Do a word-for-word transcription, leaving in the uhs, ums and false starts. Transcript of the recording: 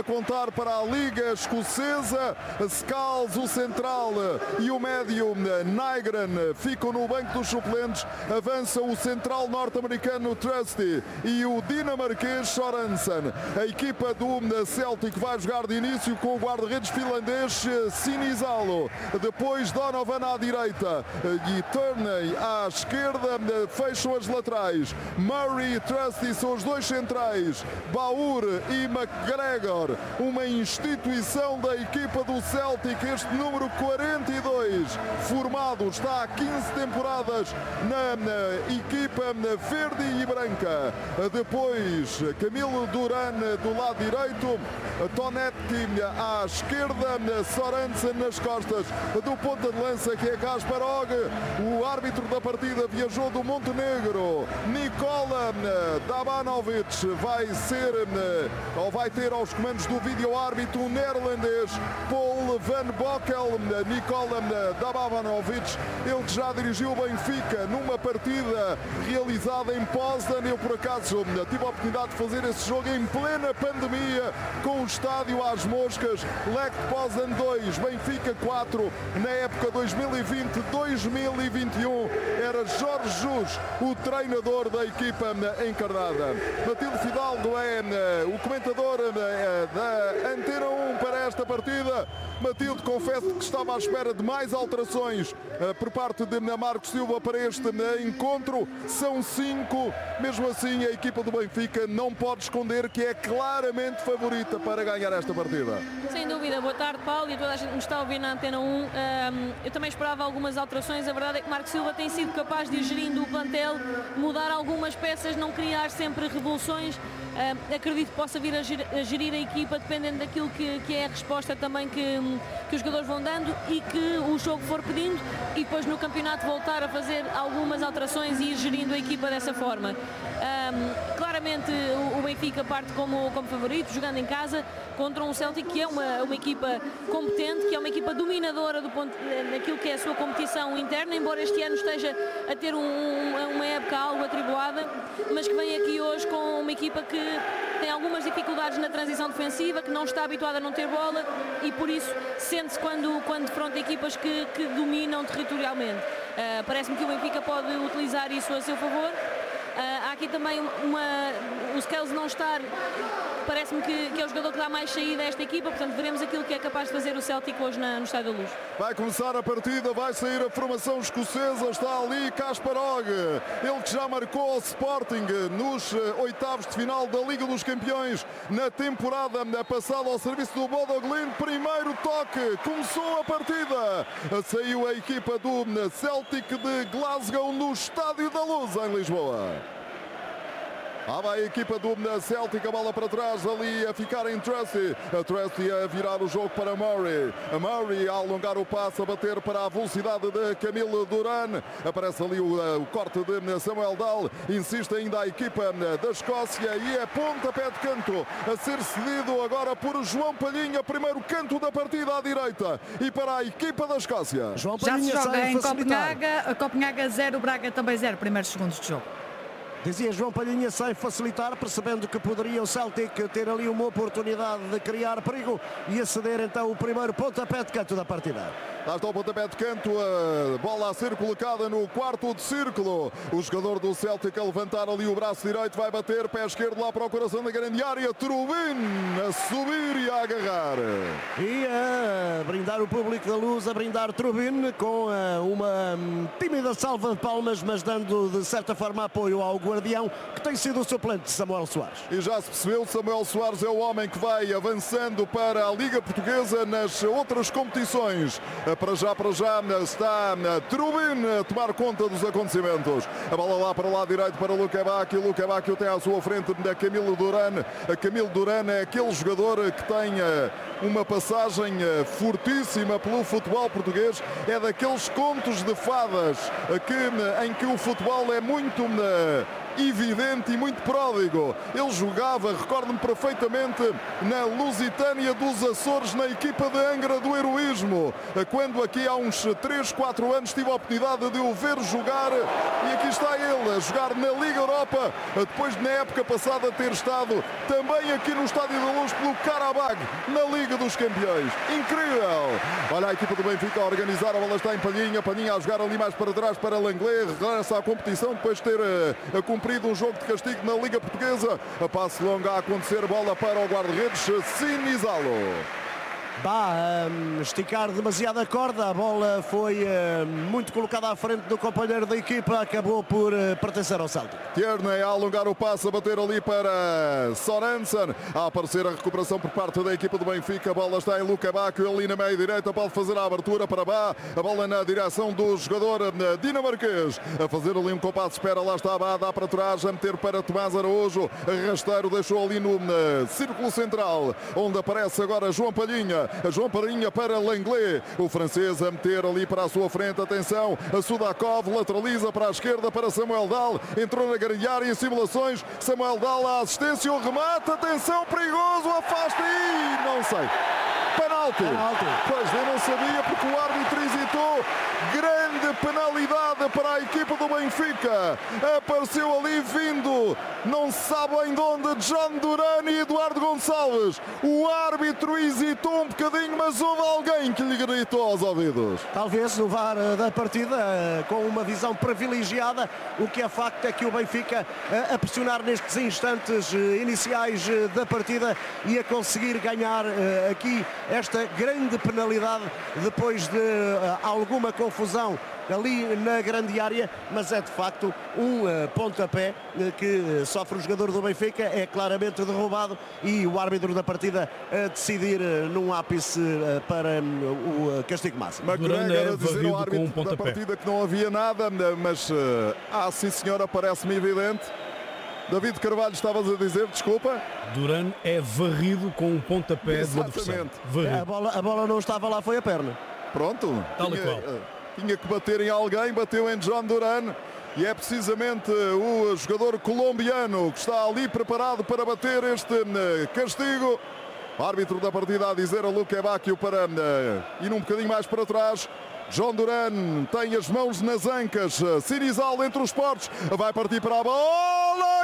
a contar para a Liga Escocesa. Scales, o central, e o médio Nygren ficam no banco dos suplentes. Avança o central norte-americano Trusty e o dinamarquês Sorensen. A equipa do Celtic vai jogar de início com o guarda-redes finlandês Sinisalo. Depois Donovan à direita e Turney à esquerda. Fecham as laterais. Murray e Trusty são os dois centrais. Baur e McGregor, uma instituição da equipa do Celtic. Este número quarenta e dois, formado, está há quinze temporadas na, na equipa verde e branca. Depois Camilo Duran do lado direito, Tonetti à esquerda, Sorensen nas costas do ponta de lança, que é Kasparov. O árbitro da partida viajou do Montenegro, Nikola Dabanovic, vai ser ou vai ter aos comandos do vídeo árbitro neerlandês Paul Van Bockel. Nikola Dabanovic, ele que já dirigiu o Benfica numa partida realizada em Poznan. Eu por acaso tive a oportunidade de fazer esse jogo em plena pandemia, com o estádio às moscas. Lech Poznan dois, Benfica quatro, na época dois mil e vinte dois mil e vinte e um. Era Jorge Jus o treinador da equipa encarnada. Matilde Fidalgo é o comentador da Antena um para esta partida. Matilde, confesso que estava à espera de mais alterações por parte de Marcos Silva para este encontro. São cinco. Mesmo assim, a equipa do Benfica não pode esconder que é claramente favorita para ganhar esta partida. Sem dúvida. Boa tarde, Paulo, e a toda a gente que me está a ouvir na Antena um. Eu também esperava algumas alterações. A verdade é que Marcos Silva tem sido capaz de ir gerindo o plantel, mudar algumas peças, não criar sempre revoluções. Uh, acredito que possa vir a gerir, a gerir a equipa dependendo daquilo que, que é a resposta também que, que os jogadores vão dando e que o jogo for pedindo, e depois no campeonato voltar a fazer algumas alterações e ir gerindo a equipa dessa forma. Um, claramente o, o Benfica parte como, como favorito, jogando em casa contra um Celtic que é uma, uma equipa competente, que é uma equipa dominadora do ponto, naquilo que é a sua competição interna, embora este ano esteja a ter um, uma época algo atribulada, mas que vem aqui hoje com uma equipa que tem algumas dificuldades na transição defensiva, que não está habituada a não ter bola e por isso sente-se quando, quando defronta equipas que, que dominam territorialmente. Uh, parece-me que o Benfica pode utilizar isso a seu favor. Uh, há aqui também uma, o Scales não estar, parece-me que, que é o jogador que dá mais saída a esta equipa, portanto veremos aquilo que é capaz de fazer o Celtic hoje na, no Estádio da Luz. Vai começar a partida, vai sair a formação escocesa, está ali Kasparov, ele que já marcou ao Sporting nos oitavos de final da Liga dos Campeões na temporada passada ao serviço do Bodo Glimt. Primeiro toque, começou a partida, saiu a equipa do Celtic de Glasgow no Estádio da Luz em Lisboa. Ah, vai a equipa do Celtic, a bola para trás, ali a ficar em Trusty. A Trusty a virar o jogo para Murray. A Murray a alongar o passo, a bater para a velocidade de Camilo Duran. Aparece ali o, o corte de Samuel Dahl. Insiste ainda a equipa da Escócia e é pontapé de canto a ser cedido agora por João Palhinha. Primeiro canto da partida à direita e para a equipa da Escócia. João Palhinha já se joga em facilitar. Copenhaga. Copenhaga zero, Braga também zero. Primeiros segundos de jogo. Dizia João Palhinha, sem facilitar, percebendo que poderia o Celtic ter ali uma oportunidade de criar perigo e aceder então o primeiro pontapé de canto da partida. Lá está o pontapé de canto, a bola a ser colocada no quarto de círculo. O jogador do Celtic a levantar ali o braço direito, vai bater, pé esquerdo lá para o coração da grande área. Trubin a subir e a agarrar. E a brindar o público da Luz, a brindar Trubin com uma tímida salva de palmas, mas dando de certa forma apoio ao guardião, que tem sido o suplente de Samuel Soares. E já se percebeu, Samuel Soares é o homem que vai avançando para a Liga Portuguesa nas outras competições. Para já, para já está Trubin a tomar conta dos acontecimentos. A bola lá para o lado direito para Luka Bacchio. Luka Bacchio tem à sua frente a Camilo Duran. A Camilo Duran é aquele jogador que tem uma passagem fortíssima pelo futebol português. É daqueles contos de fadas que, em que o futebol é muito evidente e muito pródigo. Ele jogava, recordo-me perfeitamente, na Lusitânia dos Açores, na equipa de Angra do Heroísmo, quando aqui há uns três, quatro anos tive a oportunidade de o ver jogar, e aqui está ele a jogar na Liga Europa, depois de na época passada ter estado também aqui no Estádio da Luz pelo Qarabag, na Liga dos Campeões. Incrível! Olha a equipa do Benfica a organizar, a bola está em Palhinha, Palhinha a jogar ali mais para trás para Langlais, regressa à competição depois de ter uh, cumprido um jogo de castigo na Liga Portuguesa. A passe longa a acontecer, bola para o guarda-redes Sinizalo. Vá um, esticar demasiado a corda, a bola foi uh, muito colocada à frente do companheiro da equipa, acabou por uh, pertencer ao Celtic. Tierney a alongar o passe, a bater ali para Sorensen, a aparecer a recuperação por parte da equipa do Benfica, a bola está em Luca Bacchio ali na meia direita, pode fazer a abertura para Bá, a bola na direção do jogador dinamarquês, a fazer ali um compasso de espera, lá está Bá, dá para trás, a meter para Tomás Araújo, rasteiro deixou ali no uh, círculo central, onde aparece agora João Palhinha, João Palhinha para Langlais, o francês a meter ali para a sua frente, atenção, a Sudakov lateraliza para a esquerda para Samuel Dahl, entrou na grande área em simulações, Samuel Dahl a assistência, o remate, atenção, perigoso, afasta e não sei. Penalti. Penalti. Pois eu não sabia porque o árbitro hesitou. Grande penalidade para a equipa do Benfica. Apareceu ali vindo, não se sabe bem de onde, John Duran e Eduardo Gonçalves. O árbitro hesitou um bocadinho, mas houve alguém que lhe gritou aos ouvidos. Talvez o V A R da partida com uma visão privilegiada. O que é facto é que o Benfica a pressionar nestes instantes iniciais da partida e a conseguir ganhar aqui esta grande penalidade depois de alguma confusão ali na grande área, mas é de facto um uh, pontapé uh, que uh, sofre o jogador do Benfica, é claramente derrubado e o árbitro da partida a decidir uh, num ápice uh, para um, o castigo máximo. McGregor a dizer ao árbitro um da partida que não havia nada, mas uh, ah sim senhora, parece-me evidente. David Carvalho, estavas a dizer, desculpa. Duran é varrido com um pontapé do adversário. É, a, bola, a bola não estava lá, foi a perna. Pronto. Tal e tinha, qual. Uh, tinha que bater em alguém, bateu em John Duran. E é precisamente o jogador colombiano que está ali preparado para bater este uh, castigo. O árbitro da partida a dizer a Luca Bacchio para uh, ir um bocadinho mais para trás. John Duran tem as mãos nas ancas. Sinizal entre os portos. Vai partir para a bola.